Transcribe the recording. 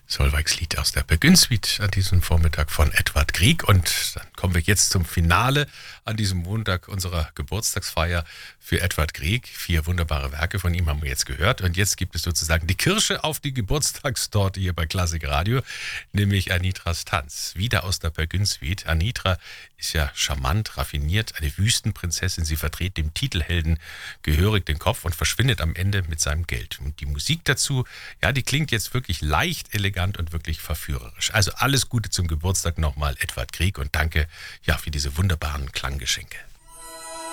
Solveigs Lied aus der Bergün-Suite an diesem Vormittag von Edvard Grieg. Und dann kommen wir jetzt zum Finale an diesem Montag unserer Geburtstagsfeier für Edvard Grieg. 4 wunderbare Werke von ihm haben wir jetzt gehört. Und jetzt gibt es sozusagen die Kirsche auf die Geburtstagstorte hier bei Klassik Radio, nämlich Anitras Tanz. Wieder aus der Bergün-Suite. Anitra ist ja charmant, raffiniert, eine Wüstenprinzessin. Sie verdreht dem Titelhelden gehörig den Kopf und verschwindet am Ende mit seinem Geld. Und die Musik dazu, ja, die klingt jetzt wirklich leicht, elegant und wirklich verführerisch. Also alles Gute zum Geburtstag nochmal, Edvard Grieg, und danke ja für diese wunderbaren Klanggeschenke.